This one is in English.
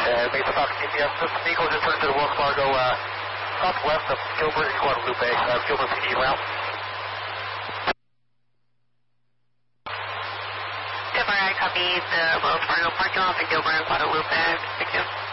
Mesa Fox India, System Eagle just turned to the Wells Fargo southwest of Gilbert and Guadalupe, Gilbert PD route. Gilbert, I copy the Wells Fargo parking lot in Gilbert and Guadalupe. Thank you.